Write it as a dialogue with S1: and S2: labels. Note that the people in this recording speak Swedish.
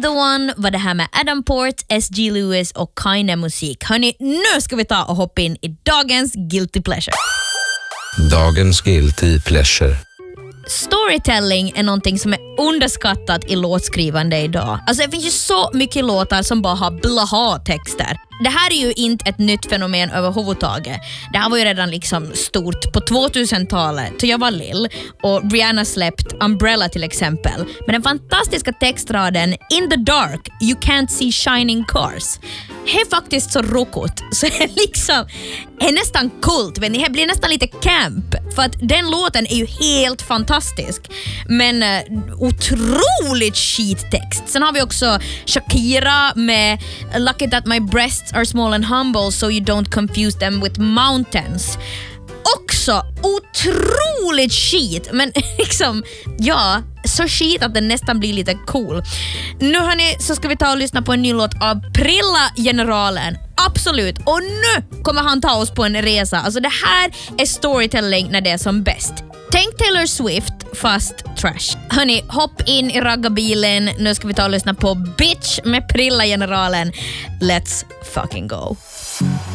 S1: the One var det här med Adam Port, S.G. Lewis och Keine Musik. Hörni, nu ska vi ta och hoppa in i dagens Guilty Pleasure.
S2: Dagens Guilty Pleasure.
S1: Storytelling är någonting som är underskattat i låtskrivande idag. Alltså det finns ju så mycket låtar som bara har blaha-texter. Det här är ju inte ett nytt fenomen överhuvudtaget. Det här var ju redan liksom stort på 2000-talet, så jag var lill. Och Rihanna släppt Umbrella till exempel. Men den fantastiska textraden In the dark, you can't see shining cars. Det är faktiskt så rokot. Så det är liksom är nästan kult. Men det blir nästan lite camp. För att den låten är ju helt fantastisk. Men otroligt skittext. Sen har vi också Shakira med Lucky that my breasts are small and humble so you don't confuse them with mountains. Också otroligt skit. Men liksom, ja, så skit att den nästan blir lite cool. Nu hörni, så ska vi ta och lyssna på en ny låt av Prilla Generalen. Absolut. Och nu kommer han ta oss på en resa. Alltså det här är storytelling när det är som bäst. Tänk Taylor Swift fast trash. Hörni, hopp in i raggarbilen. Nu ska vi ta och lyssna på Bitch med Prilla Generalen. Let's fucking go.